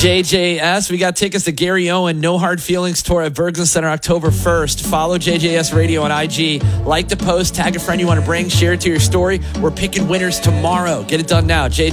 JJS. We got tickets to Gary Owen No Hard Feelings tour at Berglund Center October 1st. Follow JJS Radio on IG. Like the post, tag a friend you want to bring, share it to your story. We're picking winners tomorrow. Get it done now. JJS.